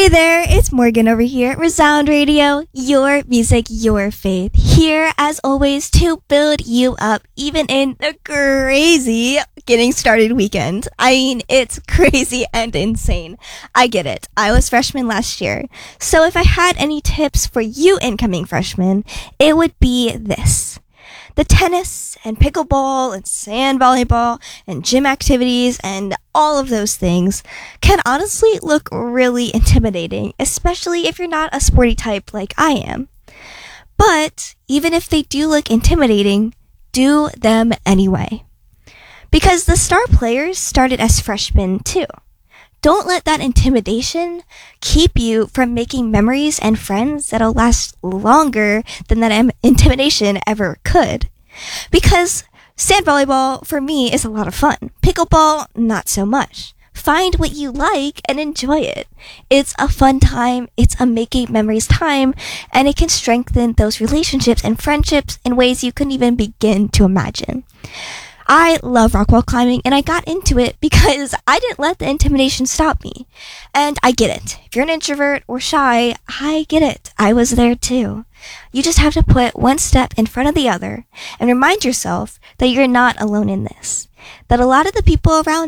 Hey there, it's Morgan over here at Resound Radio, your music, your faith. Here, as always, to build you up, even in the crazy getting started weekend. I mean, it's crazy and insane. I get it. I was freshman last year. So if I had any tips for you incoming freshmen, it would be this. The tennis and pickleball and sand volleyball and gym activities and all of those things can honestly look really intimidating, especially if you're not a sporty type like I am. But even if they do look intimidating, do them anyway. Because the star players started as freshmen too. Don't let that intimidation keep you from making memories and friends that'll last longer than that intimidation ever could. Because sand volleyball, for me, is a lot of fun. Pickleball, not so much. Find what you like and enjoy it. It's a fun time, it's a making memories time, and it can strengthen those relationships and friendships in ways you couldn't even begin to imagine. I love rock wall climbing, and I got into it because I didn't let the intimidation stop me. And I get it. If you're an introvert or shy, I get it. I was there too. You just have to put one step in front of the other and remind yourself that you're not alone in this. That a lot of the people around